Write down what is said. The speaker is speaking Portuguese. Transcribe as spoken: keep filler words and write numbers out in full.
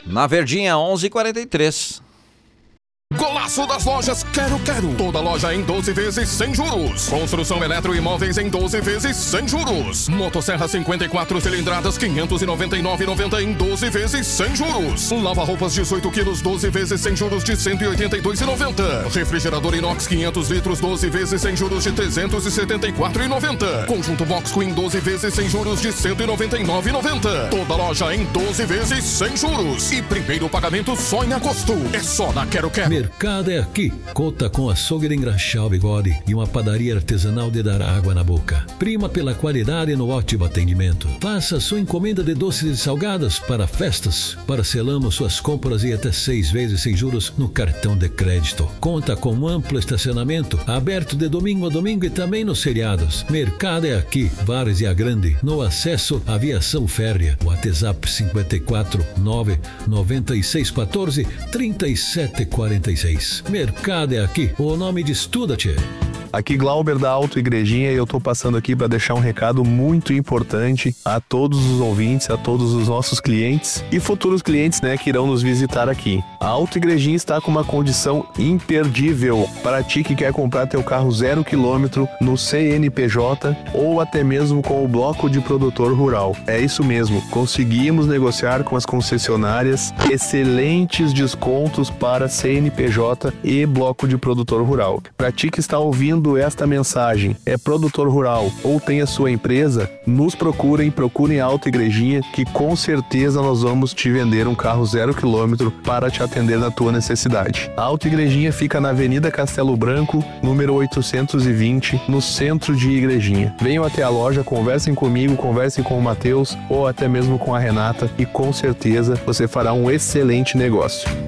Na Verdinha, onze e quarenta e três. Golaço das lojas Quero Quero. Toda loja em doze vezes sem juros. Construção eletroimóveis em doze vezes sem juros. Motosserra cinquenta e quatro cilindradas quinhentos e noventa e nove reais e noventa centavos em doze vezes sem juros. Lava-roupas dezoito quilos doze vezes sem juros de cento e oitenta e dois reais e noventa centavos. Refrigerador inox quinhentos litros doze vezes sem juros de trezentos e setenta e quatro reais e noventa centavos. Conjunto Box Queen doze vezes sem juros de cento e noventa e nove reais e noventa centavos. Toda loja em doze vezes sem juros. E primeiro pagamento só em agosto. É só na Quero Quero. Mercado é aqui. Conta com açougue de engraxar o bigode e uma padaria artesanal de dar água na boca. Prima pela qualidade no ótimo atendimento. Faça sua encomenda de doces e salgadas para festas. Parcelamos suas compras e até seis vezes sem juros no cartão de crédito. Conta com amplo estacionamento, aberto de domingo a domingo e também nos feriados. Mercado é aqui. Várzea Grande, no acesso à Aviação Férrea. WhatsApp cinco quatro nove nove seis um quatro três sete quatro seis. Mercado é aqui. O nome de Estuda-te. Aqui Glauber da Auto Igrejinha e eu tô passando aqui para deixar um recado muito importante a todos os ouvintes, a todos os nossos clientes e futuros clientes, né, que irão nos visitar aqui. A Auto Igrejinha está com uma condição imperdível para ti que quer comprar teu carro zero quilômetro no C N P J ou até mesmo com o bloco de produtor rural. É isso mesmo, conseguimos negociar com as concessionárias excelentes descontos para C N P J e bloco de produtor rural. Para ti que está ouvindo esta mensagem, é produtor rural ou tem a sua empresa, nos procurem, procurem a Auto Igrejinha que com certeza nós vamos te vender um carro zero quilômetro para te atender na tua necessidade. A Auto Igrejinha fica na Avenida Castelo Branco, número oitocentos e vinte, no centro de Igrejinha. Venham até a loja, conversem comigo, conversem com o Matheus ou até mesmo com a Renata e com certeza você fará um excelente negócio.